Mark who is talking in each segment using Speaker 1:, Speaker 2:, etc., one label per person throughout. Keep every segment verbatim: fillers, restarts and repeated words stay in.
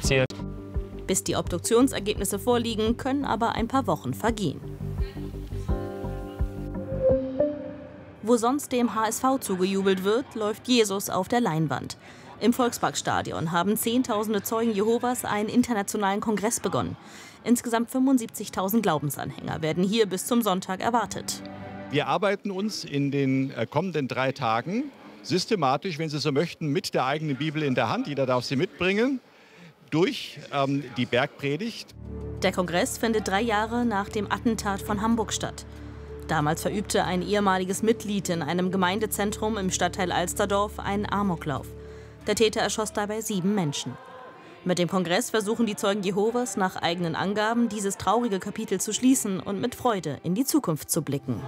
Speaker 1: identifiziert.
Speaker 2: Bis die Obduktionsergebnisse vorliegen, können aber ein paar Wochen vergehen. Wo sonst dem H S V zugejubelt wird, läuft Jesus auf der Leinwand. Im Volksparkstadion haben Zehntausende Zeugen Jehovas einen internationalen Kongress begonnen. Insgesamt fünfundsiebzigtausend Glaubensanhänger werden hier bis zum Sonntag erwartet.
Speaker 3: Wir arbeiten uns in den kommenden drei Tagen systematisch, wenn Sie so möchten, mit der eigenen Bibel in der Hand, jeder darf sie mitbringen, durch ähm, die Bergpredigt.
Speaker 2: Der Kongress findet drei Jahre nach dem Attentat von Hamburg statt. Damals verübte ein ehemaliges Mitglied in einem Gemeindezentrum im Stadtteil Alsterdorf einen Amoklauf. Der Täter erschoss dabei sieben Menschen. Mit dem Kongress versuchen die Zeugen Jehovas nach eigenen Angaben, dieses traurige Kapitel zu schließen und mit Freude in die Zukunft zu blicken.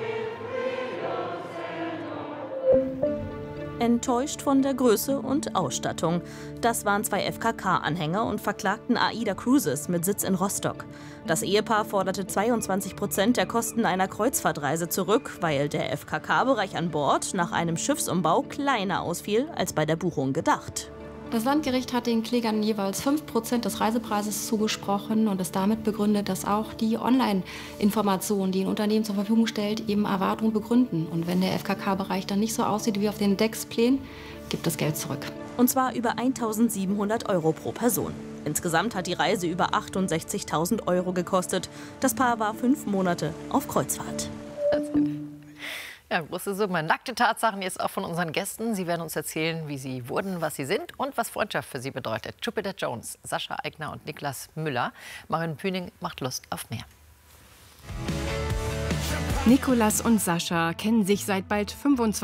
Speaker 2: Enttäuscht von der Größe und Ausstattung. Das waren zwei F K K-Anhänger und verklagten AIDA Cruises mit Sitz in Rostock. Das Ehepaar forderte zweiundzwanzig Prozent der Kosten einer Kreuzfahrtreise zurück, weil der F K K-Bereich an Bord nach einem Schiffsumbau kleiner ausfiel als bei der Buchung gedacht.
Speaker 4: Das Landgericht hat den Klägern jeweils fünf Prozent des Reisepreises zugesprochen und es damit begründet, dass auch die Online-Informationen, die ein Unternehmen zur Verfügung stellt, eben Erwartungen begründen. Und wenn der F K K-Bereich dann nicht so aussieht wie auf den Decksplänen, gibt das Geld zurück.
Speaker 2: Und zwar über eintausendsiebenhundert Euro pro Person. Insgesamt hat die Reise über achtundsechzigtausend Euro gekostet. Das Paar war fünf Monate auf Kreuzfahrt.
Speaker 5: Ja, große Summe. Nackte Tatsachen jetzt auch von unseren Gästen. Sie werden uns erzählen, wie sie wurden, was sie sind und was Freundschaft für sie bedeutet. Jupiter Jones, Sascha Aigner und Niklas Müller. Marion Püning macht Lust auf mehr.
Speaker 6: Niklas und Sascha kennen sich seit bald fünfundzwanzig